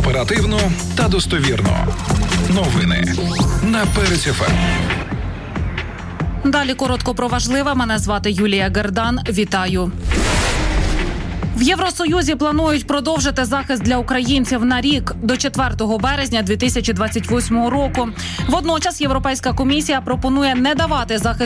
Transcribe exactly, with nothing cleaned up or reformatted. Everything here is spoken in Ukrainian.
Оперативно та достовірно. Новини на Перець еф ем. Далі коротко про важливе. Мене звати Юлія Гердан. Вітаю. В Євросоюзі планують продовжити захист для українців на рік до четвертого березня дві тисячі двадцять восьмого року. Водночас Європейська комісія пропонує не давати захист